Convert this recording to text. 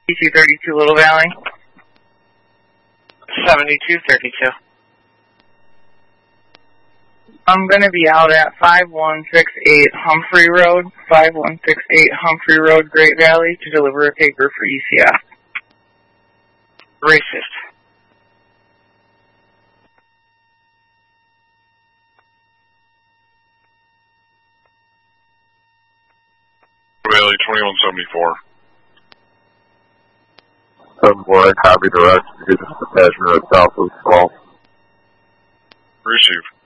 3232 Little Valley. 7232. I'm going to be out at 5168 Humphrey Road, 5168 Humphrey Road, Great Valley, to deliver a paper for ECF. Racist. Valley 2174. 7-4, copy direct. Get this attachment at South of 12. Receive.